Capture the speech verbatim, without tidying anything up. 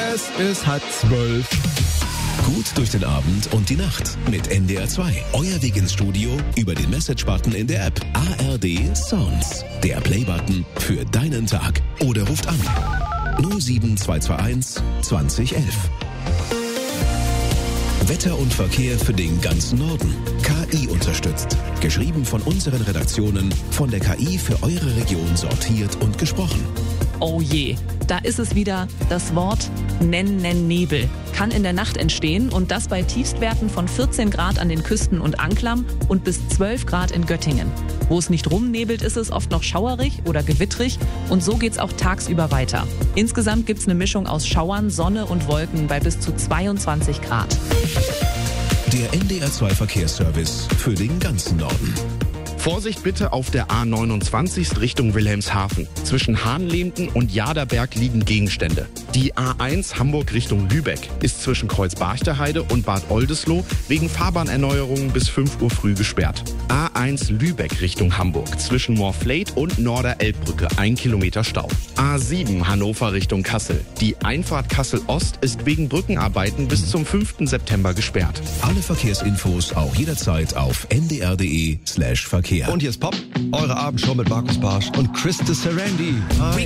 Es ist halb zwölf. Gut durch den Abend und die Nacht mit N D R zwei. Euer Weg ins Studio über den Message-Button in der App. A R D Sounds. Der Play-Button für deinen Tag. Oder ruft an. null sieben zwei zwei eins zwanzig elf. Wetter und Verkehr für den ganzen Norden. K I unterstützt. Geschrieben von unseren Redaktionen, von der K I für eure Region sortiert und gesprochen. Oh je, da ist es wieder, das Wort Nennennebel. Kann in der Nacht entstehen und das bei Tiefstwerten von vierzehn Grad an den Küsten und Anklam und bis zwölf Grad in Göttingen. Wo es nicht rumnebelt, ist es oft noch schauerig oder gewittrig und so geht's auch tagsüber weiter. Insgesamt gibt's eine Mischung aus Schauern, Sonne und Wolken bei bis zu zweiundzwanzig Grad. Der N D R zwei Verkehrsservice für den ganzen Norden. Vorsicht bitte auf der A neunundzwanzig Richtung Wilhelmshaven. Zwischen Hahnlehmten und Jaderberg liegen Gegenstände. Die A eins Hamburg Richtung Lübeck ist zwischen Kreuz-Barchterheide und Bad Oldesloe wegen Fahrbahnerneuerungen bis fünf Uhr früh gesperrt. A eins Lübeck Richtung Hamburg zwischen Morfleet und Norder-Elbbrücke ein Kilometer Stau. A sieben Hannover Richtung Kassel. Die Einfahrt Kassel-Ost ist wegen Brückenarbeiten bis zum fünften September gesperrt. Alle Verkehrsinfos auch jederzeit auf n d r punkt d e slash Verkehr. Und hier ist Pop, eure Abendshow mit Markus Barsch und Chris de Sarandi. Hi.